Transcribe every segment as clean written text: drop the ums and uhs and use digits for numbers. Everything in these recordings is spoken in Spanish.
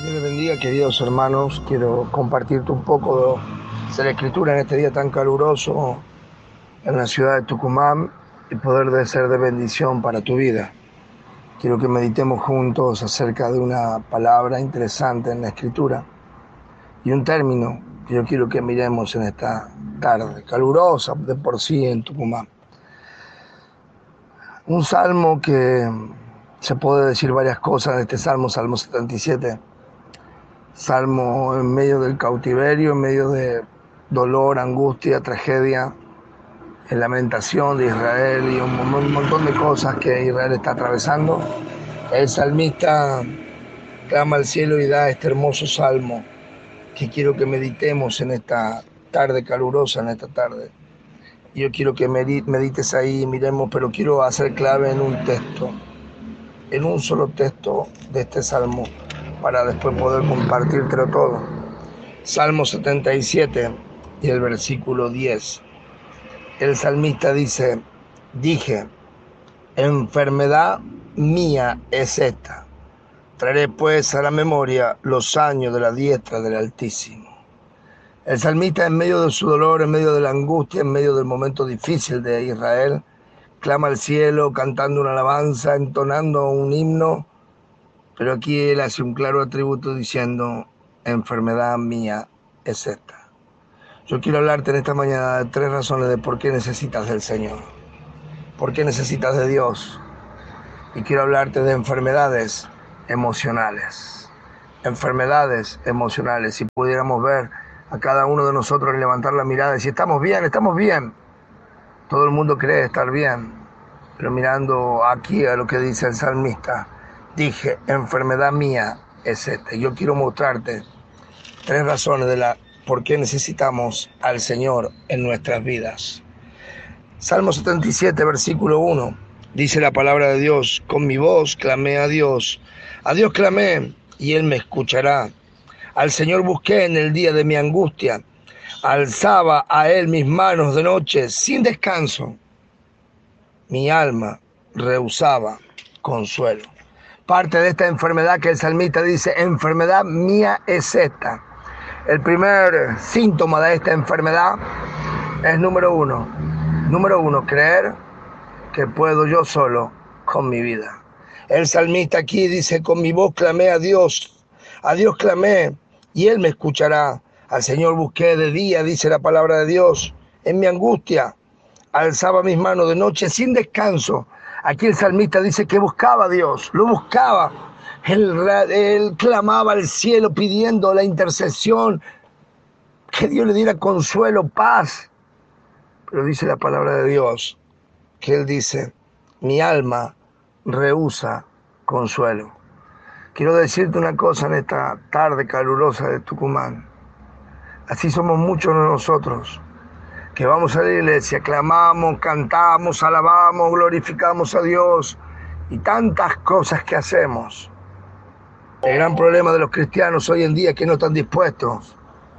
Dios les bendiga, queridos hermanos. Quiero compartirte un poco de la escritura en este día tan caluroso en la ciudad de Tucumán y poder ser de bendición para tu vida. Quiero que meditemos juntos acerca de una palabra interesante en la escritura y un término que yo quiero que miremos en esta tarde calurosa de por sí en Tucumán. Un salmo que se puede decir varias cosas en este salmo, Salmo 77. Salmo en medio del cautiverio, en medio de dolor, angustia, tragedia, lamentación de Israel y un montón de cosas que Israel está atravesando. El salmista clama al cielo y da este hermoso salmo que quiero que meditemos en esta tarde calurosa, en esta tarde. Yo quiero que medites ahí, miremos, pero quiero hacer clave en un texto, en un solo texto de este salmo, para después poder compartírtelo todo. Salmo 77 y el versículo 10. El salmista dije, enfermedad mía es esta. Traeré pues a la memoria los años de la diestra del Altísimo. El salmista, en medio de su dolor, en medio de la angustia, en medio del momento difícil de Israel, clama al cielo cantando una alabanza, entonando un himno, pero aquí él hace un claro atributo diciendo, enfermedad mía es esta. Yo quiero hablarte en esta mañana de 3 razones de por qué necesitas del Señor, por qué necesitas de Dios. Y quiero hablarte de enfermedades emocionales. Enfermedades emocionales. Si pudiéramos ver a cada uno de nosotros levantar la mirada y decir, estamos bien, estamos bien. Todo el mundo cree estar bien. Pero mirando aquí a lo que dice el salmista, dije, enfermedad mía es esta. Yo quiero mostrarte 3 razones de por qué necesitamos al Señor en nuestras vidas. Salmo 77, versículo 1, dice la palabra de Dios, con mi voz clamé a Dios clamé y Él me escuchará. Al Señor busqué en el día de mi angustia, alzaba a Él mis manos de noche sin descanso. Mi alma rehusaba consuelo. Parte de esta enfermedad que el salmista dice, enfermedad mía es esta. El primer síntoma de esta enfermedad es número uno, creer que puedo yo solo con mi vida. El salmista aquí dice, con mi voz clamé a Dios clamé y Él me escuchará. Al Señor busqué de día, dice la palabra de Dios, en mi angustia, alzaba mis manos de noche sin descanso. Aquí el salmista dice que buscaba a Dios, lo buscaba. Él clamaba al cielo pidiendo la intercesión, que Dios le diera consuelo, paz. Pero dice la palabra de Dios, que Él dice, mi alma rehúsa consuelo. Quiero decirte una cosa en esta tarde calurosa de Tucumán. Así somos muchos de nosotros, que vamos a la iglesia, clamamos, cantamos, alabamos, glorificamos a Dios y tantas cosas que hacemos. El gran problema de los cristianos hoy en día es que no están dispuestos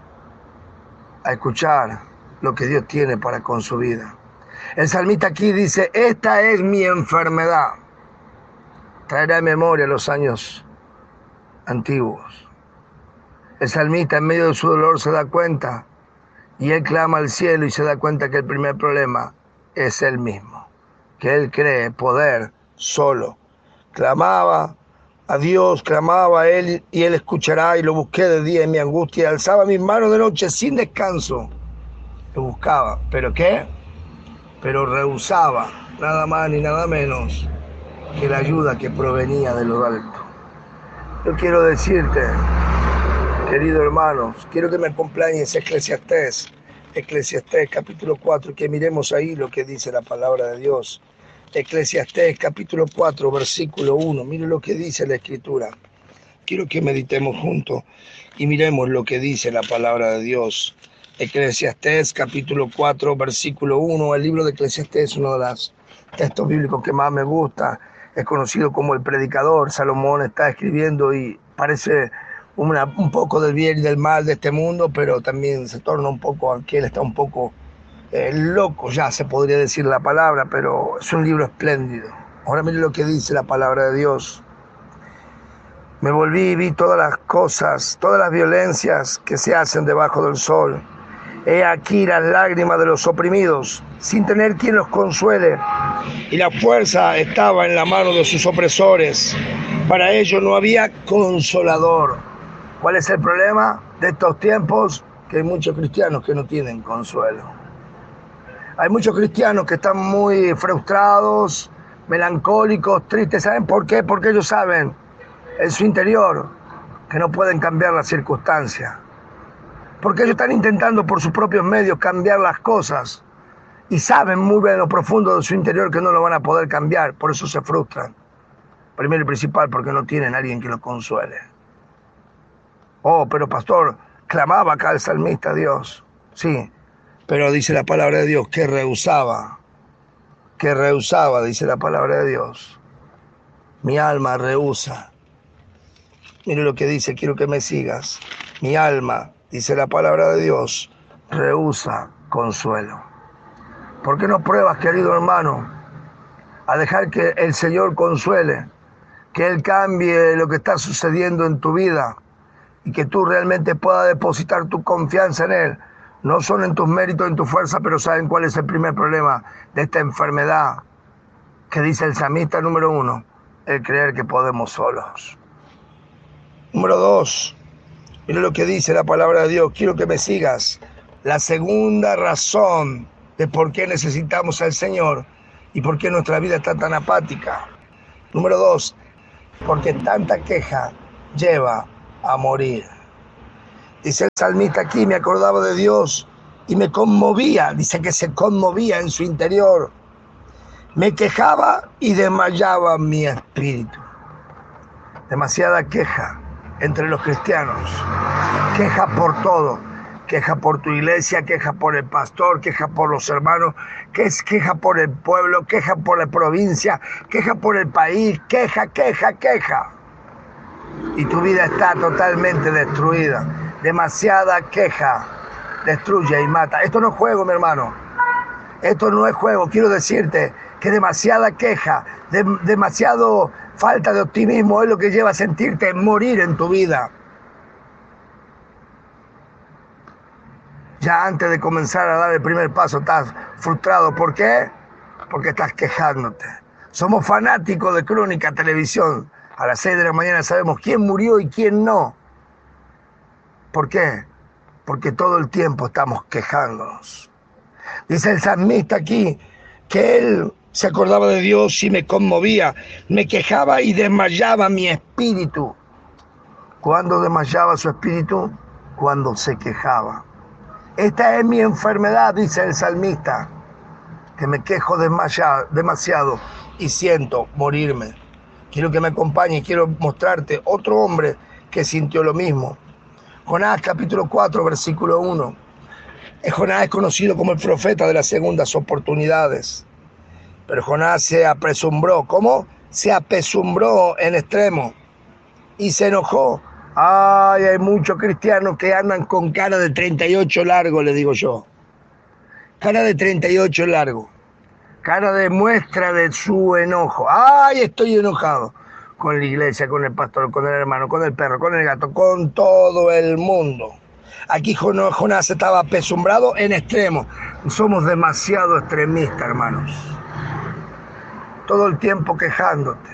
a escuchar lo que Dios tiene para con su vida. El salmista aquí dice, esta es mi enfermedad. Traerá en memoria los años antiguos. El salmista en medio de su dolor se da cuenta y él clama al cielo y se da cuenta que el primer problema es él mismo, que él cree poder solo. Clamaba a Dios, clamaba a Él y Él escuchará, y lo busqué de día en mi angustia, alzaba mis manos de noche sin descanso. Lo buscaba, ¿pero qué? Pero rehusaba nada más ni nada menos que la ayuda que provenía de lo alto. Yo quiero decirte, queridos hermanos, quiero que me acompañes Eclesiastés capítulo 4, que miremos ahí lo que dice la palabra de Dios. Eclesiastés capítulo 4, versículo 1, mire lo que dice la escritura. Quiero que meditemos juntos y miremos lo que dice la palabra de Dios. Eclesiastés capítulo 4, versículo 1. El libro de Eclesiastés es uno de los textos bíblicos que más me gusta. Es conocido como el predicador. Salomón está escribiendo y parece un poco del bien y del mal de este mundo, pero también se torna un poco, aquí él está un poco loco, ya se podría decir la palabra, pero es un libro espléndido. Ahora mire lo que dice la palabra de Dios. Me volví y vi todas las cosas, todas las violencias que se hacen debajo del sol. He aquí las lágrimas de los oprimidos, sin tener quien los consuele, y la fuerza estaba en la mano de sus opresores. Para ellos no había consolador. ¿Cuál es el problema de estos tiempos? Que hay muchos cristianos que no tienen consuelo. Hay muchos cristianos que están muy frustrados, melancólicos, tristes. ¿Saben por qué? Porque ellos saben en su interior que no pueden cambiar las circunstancias. Porque ellos están intentando por sus propios medios cambiar las cosas y saben muy bien en lo profundo de su interior que no lo van a poder cambiar, por eso se frustran. Primero y principal, porque no tienen a alguien que los consuele. Oh, pero pastor, clamaba acá el salmista a Dios. Sí, pero dice la palabra de Dios que rehusaba, dice la palabra de Dios. Mi alma rehúsa. Mire lo que dice, quiero que me sigas. Mi alma, dice la palabra de Dios, rehúsa consuelo. ¿Por qué no pruebas, querido hermano, a dejar que el Señor consuele, que Él cambie lo que está sucediendo en tu vida y que tú realmente puedas depositar tu confianza en Él? No son en tus méritos, en tu fuerza, pero ¿saben cuál es el primer problema de esta enfermedad? Que dice el salmista número 1, el creer que podemos solos. Número 2, mire lo que dice la palabra de Dios, quiero que me sigas. La segunda razón de por qué necesitamos al Señor y por qué nuestra vida está tan apática. Número 2, porque tanta queja lleva a morir. Dice el salmista aquí, me acordaba de Dios y me conmovía, dice que se conmovía en su interior. Me quejaba y desmayaba mi espíritu. Demasiada queja entre los cristianos, queja por todo, queja por tu iglesia, queja por el pastor, queja por los hermanos, queja por el pueblo, queja por la provincia, queja por el país, queja. Y tu vida está totalmente destruida. Demasiada queja destruye y mata. Esto no es juego, mi hermano. Esto no es juego. Quiero decirte que demasiada queja, demasiado falta de optimismo es lo que lleva a sentirte morir en tu vida. Ya antes de comenzar a dar el primer paso estás frustrado. ¿Por qué? Porque estás quejándote. Somos fanáticos de Crónica Televisión. A las 6 de la mañana sabemos quién murió y quién no. ¿Por qué? Porque todo el tiempo estamos quejándonos. Dice el salmista aquí que él se acordaba de Dios y me conmovía, me quejaba y desmayaba mi espíritu. ¿Cuándo desmayaba su espíritu? Cuando se quejaba. Esta es mi enfermedad, dice el salmista, que me quejo demasiado y siento morirme. Quiero que me acompañe y quiero mostrarte otro hombre que sintió lo mismo. Jonás capítulo 4, versículo 1. Jonás es conocido como el profeta de las segundas oportunidades. Pero Jonás se apresumbró. ¿Cómo? Se apesumbró en extremo y se enojó. Ay, hay muchos cristianos que andan con cara de 38 largo, le digo yo. Cara de 38 largo. Cara de muestra de su enojo. Ay, estoy enojado con la iglesia, con el pastor, con el hermano, con el perro, con el gato, con todo el mundo. Aquí Jonás estaba apesumbrado en extremo. Somos demasiado extremistas, hermanos. Todo el tiempo quejándote.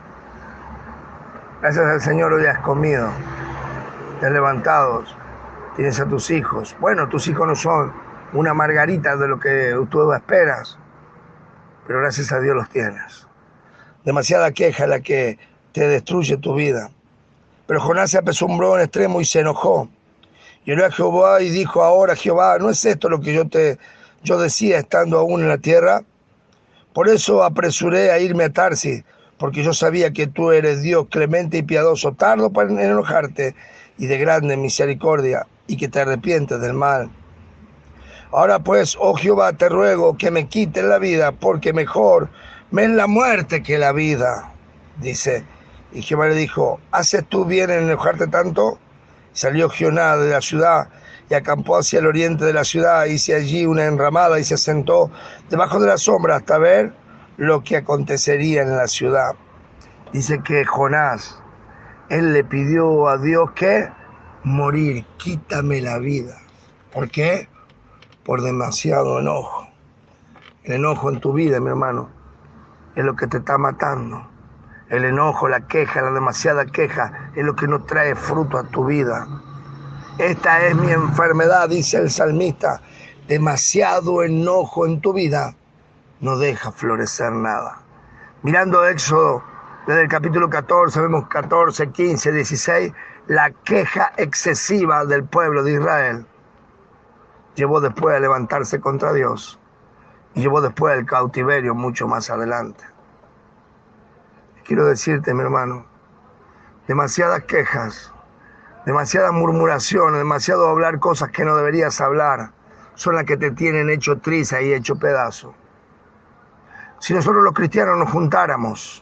Gracias al Señor hoy has comido, te has levantado, tienes a tus hijos. Bueno, tus hijos no son una margarita de lo que tú esperas, pero gracias a Dios los tienes. Demasiada queja la que te destruye tu vida. Pero Jonás se apesumbró en extremo y se enojó. Y oró a Jehová y dijo, ahora Jehová, ¿no es esto lo que yo decía estando aún en la tierra? Por eso apresuré a irme a Tarsis, porque yo sabía que tú eres Dios clemente y piadoso, tardo para enojarte y de grande misericordia, y que te arrepientes del mal. Ahora pues, oh Jehová, te ruego que me quites la vida, porque mejor me es la muerte que la vida. Dice, y Jehová le dijo, ¿haces tú bien en enojarte tanto? Salió Jonás de la ciudad y acampó hacia el oriente de la ciudad, hizo allí una enramada y se sentó debajo de la sombra hasta ver lo que acontecería en la ciudad. Dice que Jonás Él le pidió a Dios que morir, quítame la vida. ¿Por qué? Por demasiado enojo. El enojo en tu vida, mi hermano, es lo que te está matando. El enojo, la queja, la demasiada queja es lo que no trae fruto a tu vida. Esta es mi enfermedad, dice el salmista. Demasiado enojo en tu vida no deja florecer nada. Mirando Éxodo, desde el capítulo 14, vemos 14, 15, 16, la queja excesiva del pueblo de Israel llevó después a levantarse contra Dios y llevó después al cautiverio mucho más adelante. Quiero decirte, mi hermano, demasiadas quejas, demasiada murmuración, demasiado hablar cosas que no deberías hablar, son las que te tienen hecho triza y hecho pedazo. Si nosotros los cristianos nos juntáramos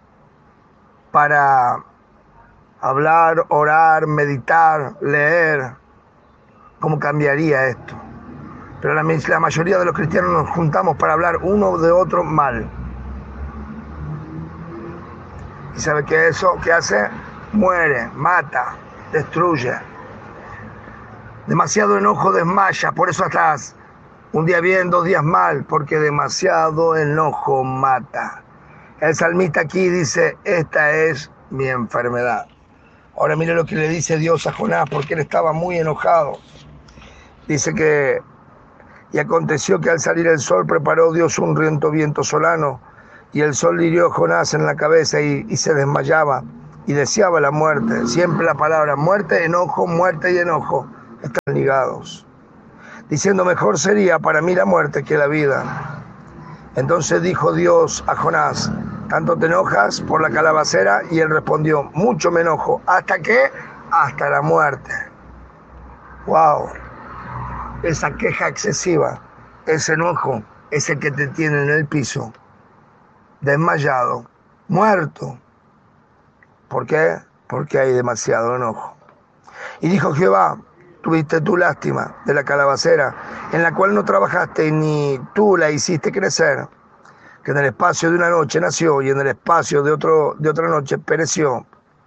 para hablar, orar, meditar, leer, ¿cómo cambiaría esto? Pero la mayoría de los cristianos nos juntamos para hablar uno de otro mal. ¿Y sabe qué eso? ¿Qué hace? Muere, mata, destruye. Demasiado enojo desmaya, por eso estás un día bien, 2 días mal, porque demasiado enojo mata. El salmista aquí dice, esta es mi enfermedad. Ahora mire lo que le dice Dios a Jonás, porque él estaba muy enojado. Dice que, y aconteció que al salir el sol preparó Dios un riento viento solano, y el sol hirió a Jonás en la cabeza y se desmayaba, y deseaba la muerte. Siempre la palabra muerte y enojo están ligados. Diciendo, mejor sería para mí la muerte que la vida. Entonces dijo Dios a Jonás, ¿tanto te enojas por la calabacera? Y él respondió, mucho me enojo. ¿Hasta qué? Hasta la muerte. ¡Wow! Esa queja excesiva, ese enojo, ese que te tiene en el piso, desmayado, muerto. ¿Por qué? Porque hay demasiado enojo. Y dijo Jehová, tuviste tu lástima de la calabacera, en la cual no trabajaste ni tú la hiciste crecer, que en el espacio de una noche nació y en el espacio de otra noche pereció.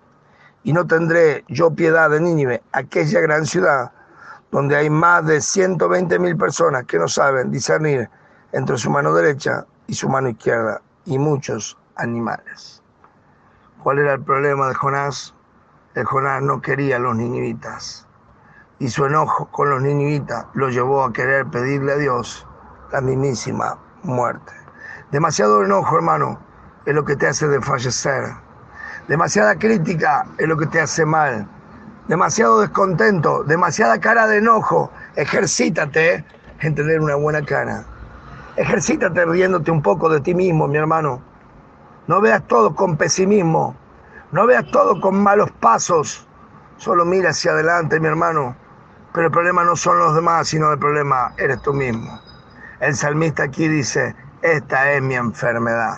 Y no tendré yo piedad de Nínive, aquella gran ciudad, donde hay más de 120.000 personas que no saben discernir entre su mano derecha y su mano izquierda, y muchos animales. ¿Cuál era el problema de Jonás? El Jonás no quería a los ninivitas, y su enojo con los ninivitas lo llevó a querer pedirle a Dios la mismísima muerte. Demasiado enojo, hermano, es lo que te hace desfallecer. Demasiada crítica es lo que te hace mal. Demasiado descontento, demasiada cara de enojo. Ejercítate en tener una buena cara. Ejercítate riéndote un poco de ti mismo, mi hermano. No veas todo con pesimismo. No veas todo con malos pasos. Solo mira hacia adelante, mi hermano. Pero el problema no son los demás, sino el problema eres tú mismo. El salmista aquí dice, esta es mi enfermedad.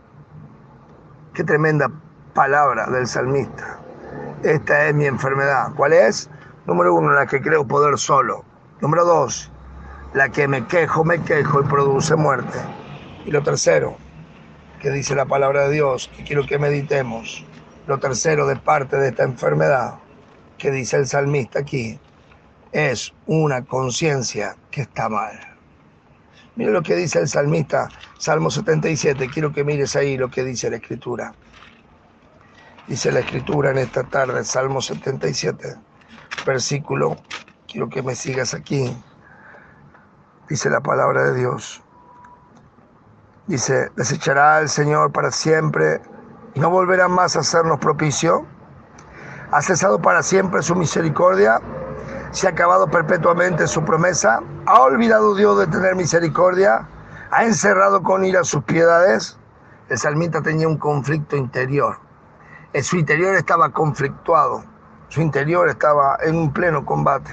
Qué tremenda palabra del salmista. Esta es mi enfermedad. ¿Cuál es? Número 1, la que creo poder solo. Número 2, la que me quejo y produce muerte. Y lo tercero, que dice la palabra de Dios, que quiero que meditemos. Lo tercero de parte de esta enfermedad, que dice el salmista aquí, es una conciencia que está mal. Mira lo que dice el salmista, Salmo 77, quiero que mires ahí lo que dice la Escritura. Dice la Escritura en esta tarde, Salmo 77, versículo, quiero que me sigas aquí. Dice la palabra de Dios. Dice, ¿desechará el Señor para siempre y no volverá más a hacernos propicio? ¿Ha cesado para siempre su misericordia? ¿Se ha acabado perpetuamente su promesa? ¿Ha olvidado Dios de tener misericordia? ¿Ha encerrado con ira sus piedades? El salmista tenía un conflicto interior. Su interior estaba conflictuado. Su interior estaba en un pleno combate.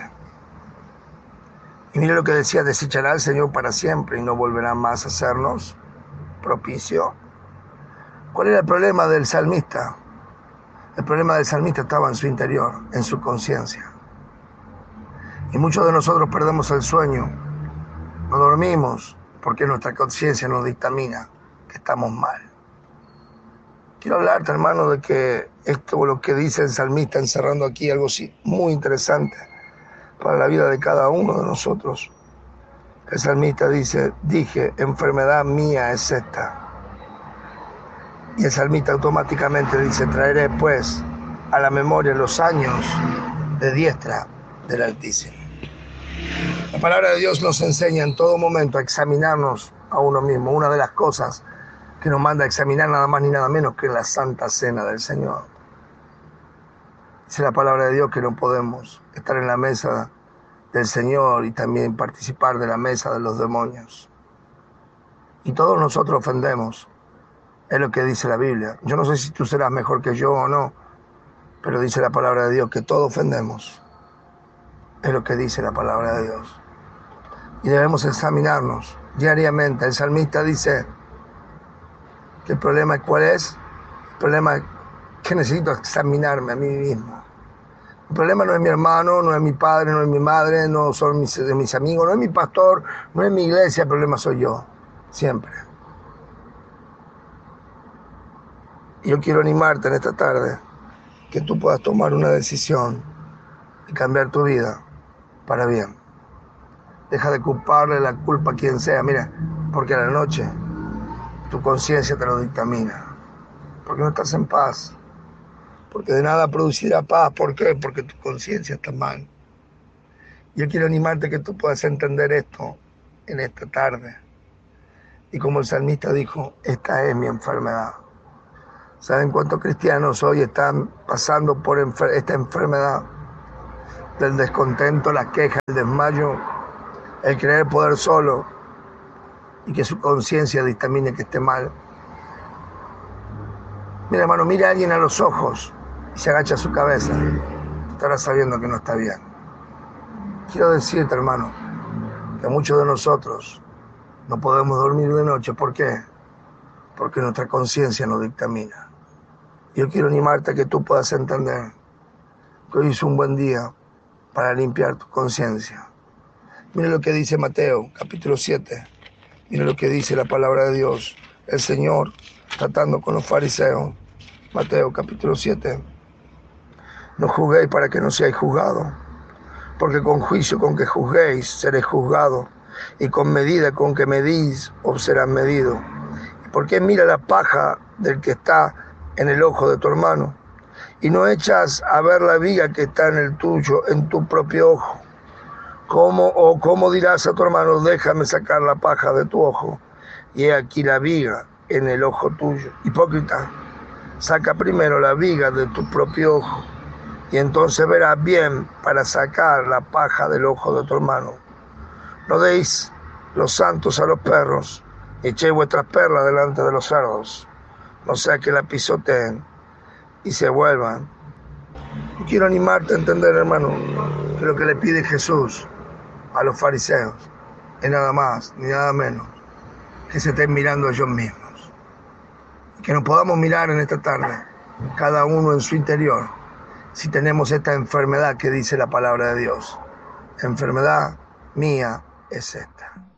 Y mire lo que decía, desechará el Señor para siempre y no volverá más a hacernos propicio. ¿Cuál era el problema del salmista? El problema del salmista estaba en su interior, en su conciencia. Y muchos de nosotros perdemos el sueño, no dormimos, porque nuestra conciencia nos dictamina que estamos mal. Quiero hablarte, hermano, de que esto, lo que dice el salmista, encerrando aquí algo así muy interesante para la vida de cada uno de nosotros. El salmista dice, dije, enfermedad mía es esta. Y el salmista automáticamente dice, traeré pues a la memoria los años de diestra del Altísimo. La palabra de Dios nos enseña en todo momento a examinarnos a uno mismo. Una de las cosas que nos manda a examinar nada más ni nada menos que la Santa Cena del Señor. Dice la palabra de Dios que no podemos estar en la mesa del Señor y también participar de la mesa de los demonios. Y todos nosotros ofendemos, es lo que dice la Biblia. Yo no sé si tú serás mejor que yo o no, pero dice la palabra de Dios que todos ofendemos, es lo que dice la palabra de Dios. Y debemos examinarnos diariamente. El salmista dice que el problema ¿cuál es? El problema es que necesito examinarme a mí mismo. El problema no es mi hermano, no es mi padre, no es mi madre, no son mis amigos, no es mi pastor, no es mi iglesia, el problema soy yo, siempre. Y yo quiero animarte en esta tarde, que tú puedas tomar una decisión y cambiar tu vida para bien. Deja de culparle la culpa a quien sea, mira, porque a la noche tu conciencia te lo dictamina, porque no estás en paz, porque de nada producirá paz. ¿Por qué? Porque tu conciencia está mal. Yo quiero animarte que tú puedas entender esto en esta tarde. Y como el salmista dijo, esta es mi enfermedad. ¿Saben cuántos cristianos hoy están pasando por esta enfermedad del descontento, la queja, el desmayo, el creer poder solo y que su conciencia dictamine que esté mal? Mira, hermano, mira a alguien a los ojos y se agacha su cabeza. Estará sabiendo que no está bien. Quiero decirte, hermano, que muchos de nosotros no podemos dormir de noche. ¿Por qué? Porque nuestra conciencia nos dictamina. Yo quiero animarte a que tú puedas entender que hoy es un buen día para limpiar tu conciencia. Mira lo que dice Mateo, capítulo 7. Mira lo que dice la palabra de Dios. El Señor tratando con los fariseos. Mateo, capítulo 7. No juzguéis para que no seáis juzgados, porque con juicio con que juzguéis seréis juzgados, y con medida con que medís os serán medidos. ¿Por qué mira la paja del que está en el ojo de tu hermano, y no echas a ver la viga que está en el tuyo, en tu propio ojo? ¿Cómo dirás a tu hermano, déjame sacar la paja de tu ojo, y he aquí la viga en el ojo tuyo? Hipócrita, saca primero la viga de tu propio ojo, y entonces verás bien para sacar la paja del ojo de tu hermano. No deis los santos a los perros, echéis vuestras perlas delante de los cerdos, no sea que la pisoteen y se vuelvan. Yo quiero animarte a entender, hermano, que lo que le pide Jesús a los fariseos es nada más ni nada menos que se estén mirando a ellos mismos. Que nos podamos mirar en esta tarde, cada uno en su interior, si tenemos esta enfermedad que dice la palabra de Dios. Enfermedad mía es esta.